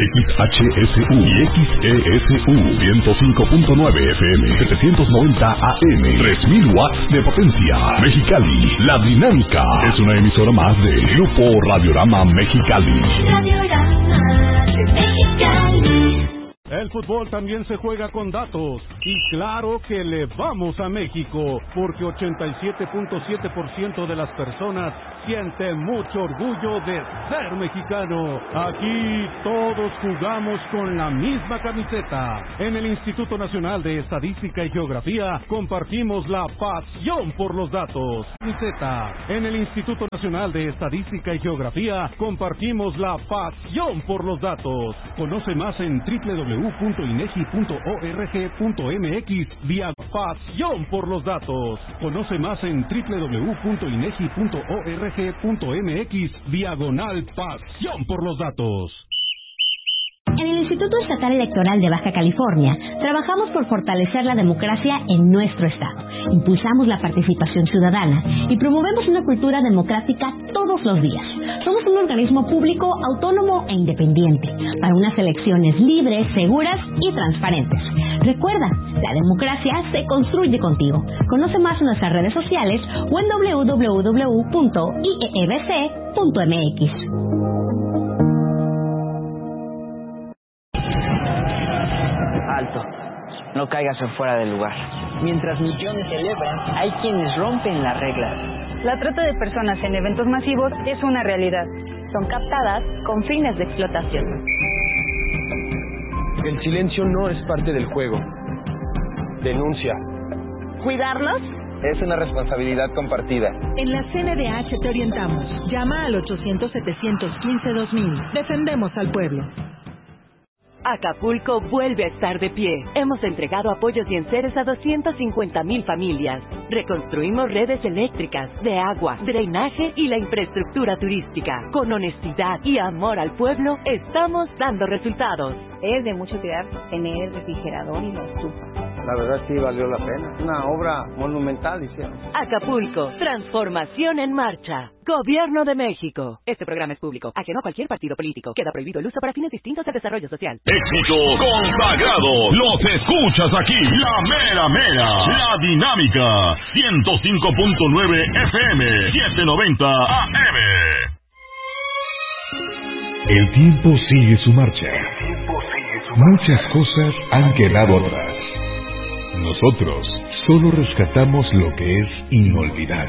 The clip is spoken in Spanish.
XHSU y XESU 105.9 FM, 790 AM, 3000 watts de potencia. Mexicali, La Dinámica es una emisora más de Grupo Radiorama Mexicali. Radiorama de Mexicali. El fútbol también se juega con datos y claro que le vamos a México porque 87.7% de las personas siente mucho orgullo de ser mexicano. Aquí todos jugamos con la misma camiseta. En el Instituto Nacional de Estadística y Geografía compartimos la pasión por los datos. Camiseta. En el Instituto Nacional de Estadística y Geografía compartimos la pasión por los datos. Conoce más en www.inegi.org.mx vía pasión por los datos. Conoce más en www.inegi.org.mx/pasión por los datos. En el Instituto Estatal Electoral de Baja California trabajamos por fortalecer la democracia en nuestro estado. Impulsamos la participación ciudadana y promovemos una cultura democrática todos los días. Somos un organismo público, autónomo e independiente para unas elecciones libres, seguras y transparentes. Recuerda, la democracia se construye contigo. Conoce más en nuestras redes sociales o en www.iebc.mx. Alto, no caigas en fuera del lugar. Mientras millones celebran, hay quienes rompen las reglas. La trata de personas en eventos masivos es una realidad. Son captadas con fines de explotación. El silencio no es parte del juego. Denuncia. ¿Cuidarlos? Es una responsabilidad compartida. En la CNDH te orientamos. Llama al 800-715-2000. Defendemos al pueblo. Acapulco vuelve a estar de pie. Hemos entregado apoyos y enseres a 250,000 familias. Reconstruimos redes eléctricas, de agua, drenaje y la infraestructura turística. Con honestidad y amor al pueblo, estamos dando resultados. Es de mucho cuidar tener el refrigerador y la estufa. La verdad sí valió la pena. Una obra monumental hicieron. Acapulco, transformación en marcha. Gobierno de México. Este programa es público, ajeno a cualquier partido político. Queda prohibido el uso para fines distintos al desarrollo social. Éxito consagrado. Los escuchas aquí. La mera mera. La Dinámica. 105.9 FM. 790 AM. El tiempo sigue su marcha. Muchas cosas han quedado atrás. Nosotros solo rescatamos lo que es inolvidable.